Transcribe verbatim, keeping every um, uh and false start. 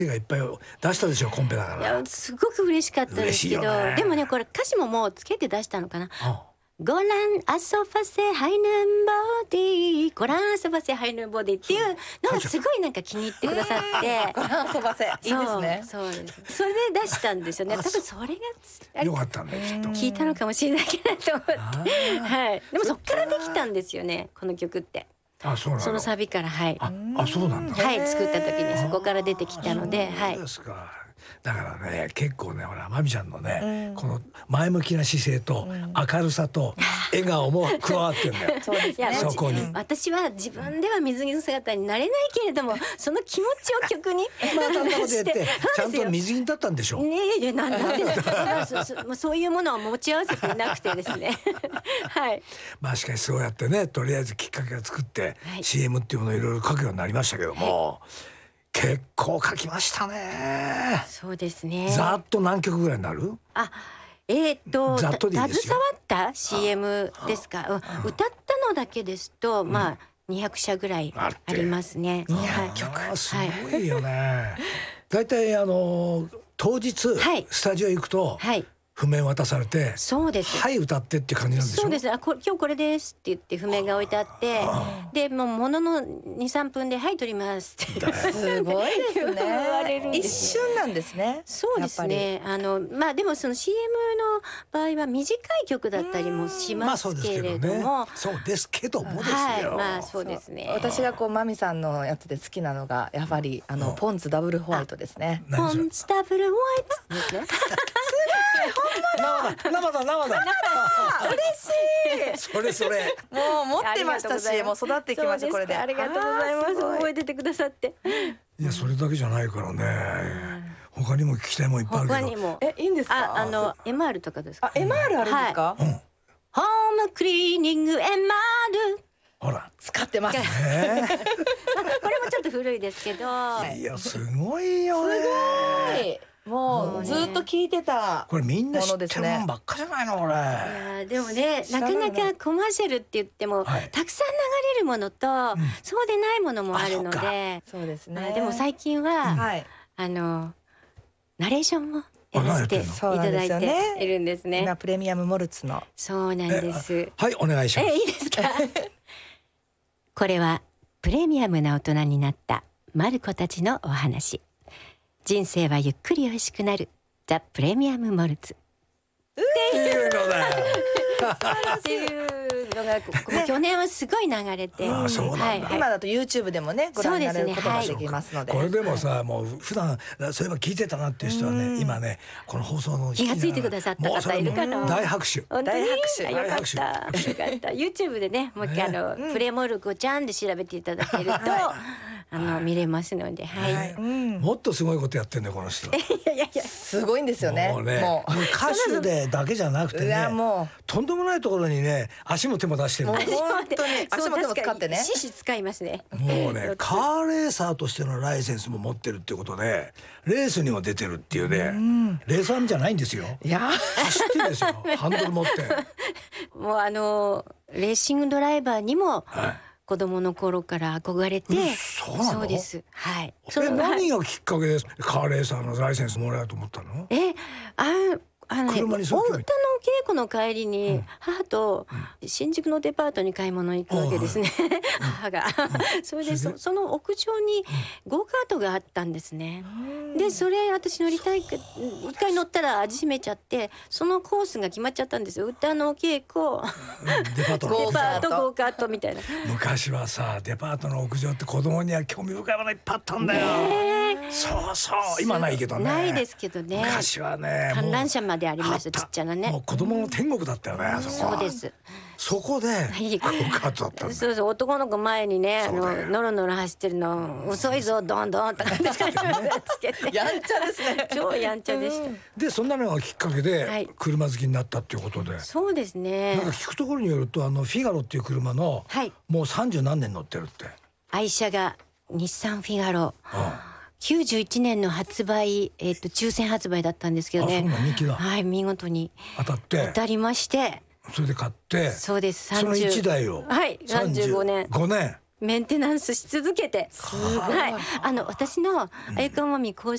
がいっぱい出したでしょ、コンペだかいら。 やすごく嬉しかったんですけど、 嬉しいよねでもねこれ歌詞ももうつけて出したのかな。 あご覧遊ばせハイヌンボディ、ご覧遊ばせハイヌンボディっていうのがすごいなんか気に入ってくださってご覧遊ばせいいですね。 そうそうです。それで出したんですよね。多分それがよかったんだよきっと。 聞いたのかもしれないなと思って、 あーはい。でもそっからできたんですよね、この曲って。 あ、そうなの。 そのサビから、はい、 あ、あ、そうなんだ。 はい、作った時にそこから出てきたので、はいそう。ですか。だからね、結構ね、ほらまみちゃんのね、この前向きな姿勢と明るさと笑顔も加わってんだよ。 そうですね。 いやそこに。 私は自分では水着の姿になれないけれども、その気持ちを曲にまあそんなこと言ってちゃんと見水着だったんでしょ。 いやいやなんなんでだそそもうそういうものを持ち合わせていなくてですねはい。 まあしかしそうやってね、とりあえずきっかけを作ってはいシーエム っていうものをいろいろ書くようになりましたけども、結構書きましたね。 そうですね。 ざっと何曲ぐらいになる？ あ、えー、っとざっとでいいですよ携わった シーエム ですか。うん歌ったのだけですと、まあにひゃくしゃぐらいあってありますね。はいあーすごいよね。だいたいあの当日はいスタジオ行くとはい。 譜面渡されて、 そうです。 はい歌ってって感じなんでしょ。 そうです。あ、こ今日これですって言って譜面が置いてあって、でもうもののに、さんぷんではい撮りますってすごいです言われるんね。一ですよ瞬なんですね。 そうですね。あのまあでもその シーエム の場合は短い曲だったりもしまあますそうですけけれどねども、。 そうですけどもですよ。 はい、まあそうですね。 私がこうマミさんのやつで好きなのがやっぱりあのポンズダブルホワイトですね。 ポ何それンチダブルホワイトですね。 生だ生だ生だ。 嬉しい。 それそれ。 もう持ってましたし、もう育ってきましたこれで。 ありがとうございます。 あーすごい覚えててくださって。 いやそれだけじゃないからね。他にも聞きたいもんいっぱいあるけど。 他にもえ、いいんですか。 ああの エムアール とかですか。 あ、エムアール あるんですか。 うん。 ホームクリーニング エムアール。 ほら。 使ってます。 えまあこれもちょっと古いですけど。 ー、いやすごいよね。 はい。もうずっと聞いてた。 これみんな知ってるものですねもんばっかじゃないのこれ。 いやでもねなか知らないなかコマーシャルって言っても、 はいたくさん流れるものと、そうでないものもあるのあそっで、 そうですまあね。 でも最近は、 はい。 あのナレーションもやらせていそうなんただいですよねているんですね。 今プレミアムモルツの。 そうなんです。 はいお願いします。 えいいですかこれはプレミアムな大人になったマルコたちのお話。人生はゆっくり美味しくなるザ・プレミアムモルツっていうのだよ。 っていうのがここ去年はすごい流れて、 あそうなんだはいはい今だと YouTube でもねご覧になれることができますので。 これでもさもう普段そういえば聞いてたなっていう人はね今ねこの放送の気がついてくださった方いるかな。 もうそれも大拍手。 本当に大拍手あよかった大拍手よかった YouTube でねもう一回あの、プレモルコちゃんで調べていただけると、あの見れますので、はい、 はいうん。 もっとすごいことやってんだよこの人。 いやいやいやすごいんですよね。 もうねももう歌手でだけじゃなくてう。いやねもとんでもないところにね足も手も出してう。 るもう本当に足も手も使ってね。 獅子使いますね。 もうねカーレーサーとしてのライセンスも持ってるっていうことでレースにも出てるっていうねレーサーじゃないんですよ。 いや。 走ってるんですよハンドル持って。 もうあのレーシングドライバーにもはい子供の頃から憧れて、 そうなのそうですはいそえの何がきっかけでカーレーサーのライセンスもらえると思ったの？ えああのね、 車にお歌のそう興味稽古の帰りに母と新宿のデパートに買い物に行くわけですね、母が、それでそれでそその屋上にゴーカートがあったんですね。でそれ私乗りたいか一回乗ったら味しめちゃってそのコースが決まっちゃったんですよ。歌の稽古うんデパートのデパゴーカートートゴーカートみたいな。 昔はさデパートの屋上って子供には興味深いものいっぱいあったんだよ。そうそう今ないけどね。 ないですけどね。 昔はねもう観覧車までありましたあったちっちゃなね。 もう子供の天国だったよね、あそこは。 そうです。 そこでいゴーカートだったんだ。 そうそう男の子前にねあそうだよのノロノロ走ってるの遅いぞドンドンとかってつけてやんちゃですね。 超やんちゃでした。 でそんなのがきっかけはでい車好きになったっていうことで、 そうですねなんか聞くところによるとあのフィガロっていう車のはいもう三十何年乗ってるって。 愛車が日産フィガロうんきゅうじゅういちねんの発売えっと抽選発売だったんですけどあそうなねの人気だはい見事に当たって当たりましてそれで買ってそうですそのさんじゅう一台をはいさんじゅうごねんごねんメンテナンスし続けてはいあの私のあゆかまみ公